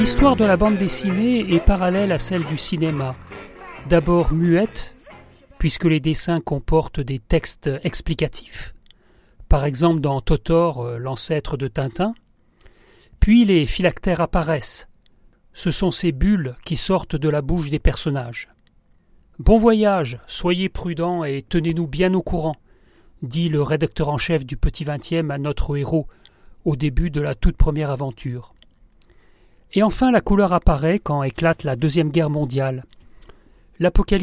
L'histoire de la bande dessinée est parallèle à celle du cinéma. D'abord muette, puisque les dessins comportent des textes explicatifs, par exemple dans Totor, l'ancêtre de Tintin. Puis les phylactères apparaissent. Ce sont ces bulles qui sortent de la bouche des personnages. « Bon voyage, soyez prudents et tenez-nous bien au courant », dit le rédacteur en chef du Petit 20e à notre héros au début de la toute première aventure. Et enfin la couleur apparaît quand éclate la Deuxième Guerre mondiale. L'apocalypse